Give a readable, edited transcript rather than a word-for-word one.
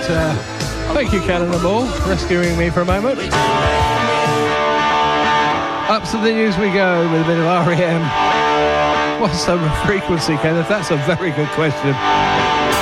Thank you, Cannonball, rescuing me for a moment. Up to the news we go with a bit of R.E.M. What's the frequency, Kenneth? That's a very good question.